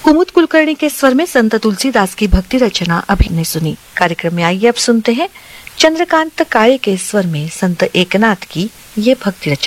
कुमुद कुलकर्णी के स्वर में संत तुलसीदास की भक्ति रचना अभी ने सुनी। कार्यक्रम में आइए अब सुनते हैं चंद्रकांत काळे के स्वर में संत एकनाथ की ये भक्ति रचना।